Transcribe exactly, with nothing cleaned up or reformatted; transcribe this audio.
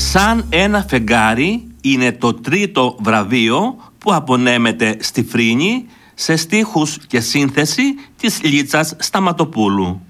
«Σαν ένα φεγγάρι» είναι το τρίτο βραβείο που απονέμεται στη Φρίνη σε στίχους και σύνθεση της Λίτσας Σταματοπούλου.